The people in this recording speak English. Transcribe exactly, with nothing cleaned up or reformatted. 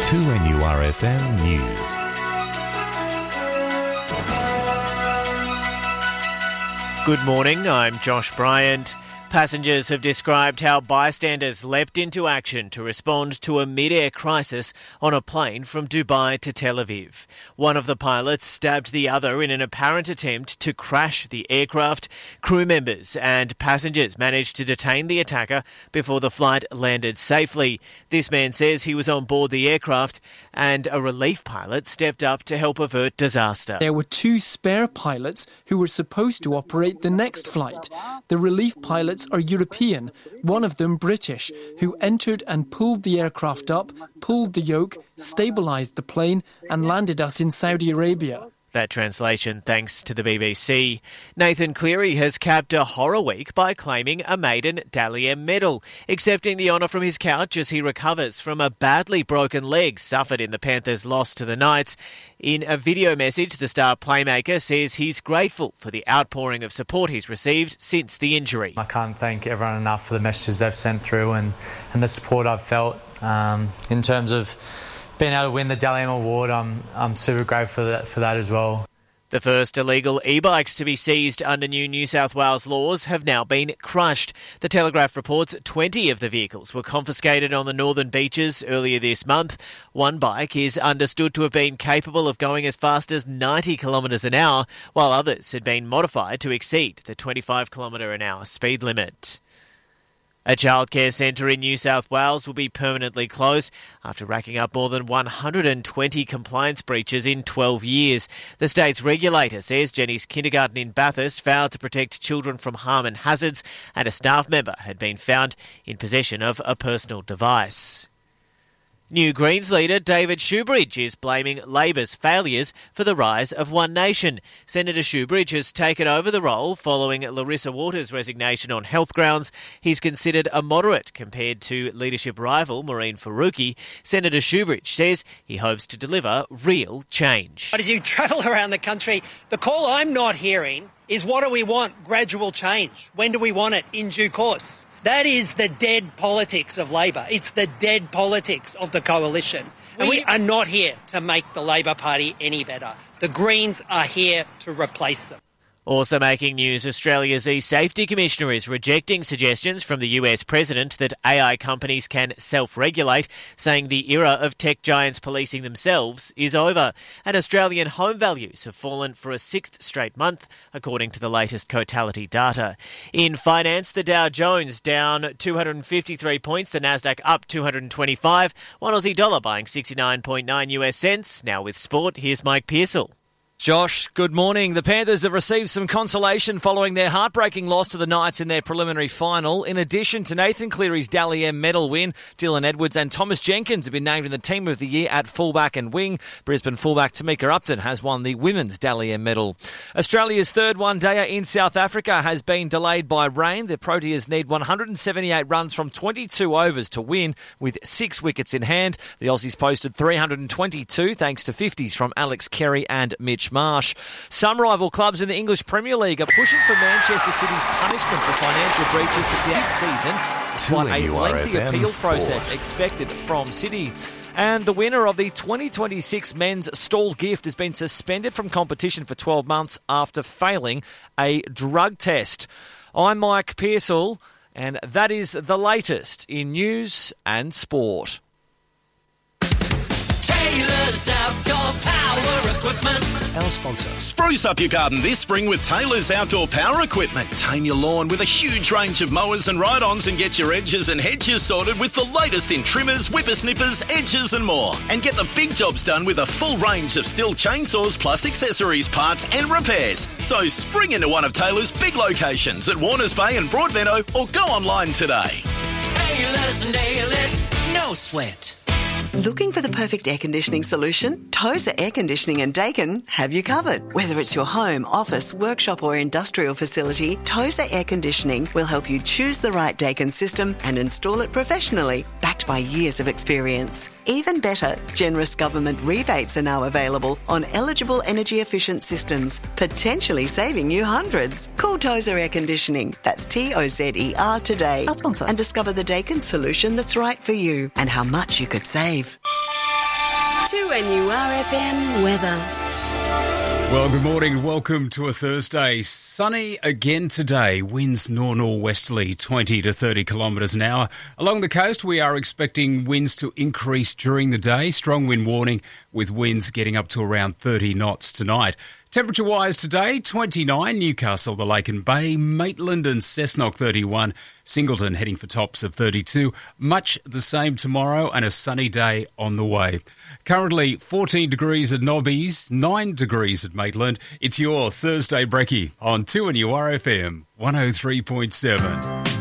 two N U R F M News. Good morning, I'm Josh Bryant. Passengers have described how bystanders leapt into action to respond to a mid-air crisis on a plane from Dubai to Tel Aviv. One of the pilots stabbed the other in an apparent attempt to crash the aircraft. Crew members and passengers managed to detain the attacker before the flight landed safely. This man says he was on board the aircraft and a relief pilot stepped up to help avert disaster. There were two spare pilots who were supposed to operate the next flight. The relief pilots are European, one of them British, who entered and pulled the aircraft up, pulled the yoke, stabilised the plane and landed us in Saudi Arabia. That translation thanks to the B B C. Nathan Cleary has capped a horror week by claiming a maiden Dally M medal, accepting the honour from his couch as he recovers from a badly broken leg suffered in the Panthers' loss to the Knights. In a video message, the star playmaker says he's grateful for the outpouring of support he's received since the injury. I can't thank everyone enough for the messages they've sent through and, and the support I've felt um, in terms of being able to win the Dally M Award. I'm I'm super grateful for that, for that as well. The first illegal e-bikes to be seized under new New South Wales laws have now been crushed. The Telegraph reports twenty of the vehicles were confiscated on the northern beaches earlier this month. One bike is understood to have been capable of going as fast as ninety kilometres an hour, while others had been modified to exceed the twenty-five kilometre an hour speed limit. A childcare centre in New South Wales will be permanently closed after racking up more than one hundred twenty compliance breaches in twelve years. The state's regulator says Jenny's Kindergarten in Bathurst failed to protect children from harm and hazards, and a staff member had been found in possession of a personal device. New Greens leader David Shoebridge is blaming Labor's failures for the rise of One Nation. Senator Shoebridge has taken over the role following Larissa Waters' resignation on health grounds. He's considered a moderate compared to leadership rival Maureen Faruqi. Senator Shoebridge says he hopes to deliver real change. But as you travel around the country, the call I'm not hearing is what do we want? Gradual change. When do we want it? In due course. That is the dead politics of Labor. It's the dead politics of the coalition. And we are not here to make the Labor Party any better. The Greens are here to replace them. Also making news, Australia's e-safety commissioner is rejecting suggestions from the U S president that A I companies can self-regulate, saying the era of tech giants policing themselves is over. And Australian home values have fallen for a sixth straight month, according to the latest Cotality data. In finance, the Dow Jones down two hundred fifty-three points, the Nasdaq up two hundred twenty-five, one Aussie dollar buying sixty-nine point nine U S cents. Now with sport, here's Mike Pearsall. Josh, good morning. The Panthers have received some consolation following their heartbreaking loss to the Knights in their preliminary final. In addition to Nathan Cleary's Dally M medal win, Dylan Edwards and Thomas Jenkins have been named in the Team of the Year at fullback and wing. Brisbane fullback Tamika Upton has won the women's Dally M medal. Australia's third one-dayer in South Africa has been delayed by rain. The Proteas need one hundred seventy-eight runs from twenty-two overs to win, with six wickets in hand. The Aussies posted three hundred twenty-two thanks to fifties from Alex Carey and Mitch Marsh. Some rival clubs in the English Premier League are pushing for Manchester City's punishment for financial breaches this season. Quite a lengthy appeal process expected from City. And the winner of the twenty twenty-six Men's Stall Gift has been suspended from competition for twelve months after failing a drug test. I'm Mike Pearsall, and that is the latest in news and sport. Taylor's Outdoor Power Equipment. Our sponsor. Spruce up your garden this spring with Taylor's Outdoor Power Equipment. Tame your lawn with a huge range of mowers and ride-ons and get your edges and hedges sorted with the latest in trimmers, whippersnippers, edges and more. And get the big jobs done with a full range of Stihl chainsaws plus accessories, parts and repairs. So spring into one of Taylor's big locations at Warners Bay and Broadmeadow or go online today. Taylor's nail it, no sweat. Looking for the perfect air conditioning solution? Tozer Air Conditioning and Dakin have you covered. Whether it's your home, office, workshop or industrial facility, Tozer Air Conditioning will help you choose the right Dakin system and install it professionally, backed by years of experience. Even better, generous government rebates are now available on eligible energy-efficient systems, potentially saving you hundreds. Call Tozer Air Conditioning, that's T O Z E R today, our sponsor, and discover the Dakin solution that's right for you and how much you could save. two N U R F M weather. Well, good morning. Welcome to a Thursday. Sunny again today. Winds nor-norwesterly, twenty to thirty kilometres an hour. Along the coast, we are expecting winds to increase during the day. Strong wind warning with winds getting up to around thirty knots tonight. Temperature-wise today, twenty-nine, Newcastle, the Lake and Bay, Maitland and Cessnock thirty-one, Singleton heading for tops of thirty-two. Much the same tomorrow and a sunny day on the way. Currently fourteen degrees at Nobbies, nine degrees at Maitland. It's your Thursday Brekkie on two N U R F M one oh three point seven.